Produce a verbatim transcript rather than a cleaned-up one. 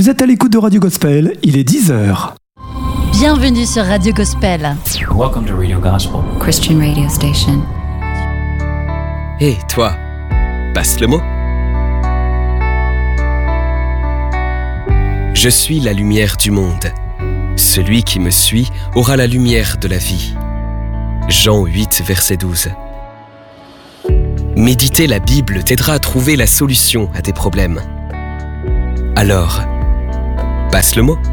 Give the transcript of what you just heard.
Vous êtes à l'écoute de Radio Gospel, il est dix heures. Bienvenue sur Radio Gospel. Welcome to Radio Gospel, Christian radio station. Hé, hey, toi, passe le mot. Je suis la lumière du monde. Celui qui me suit aura la lumière de la vie. Jean huit, verset douze. Méditer la Bible t'aidera à trouver la solution à tes problèmes. Alors, passe le mot.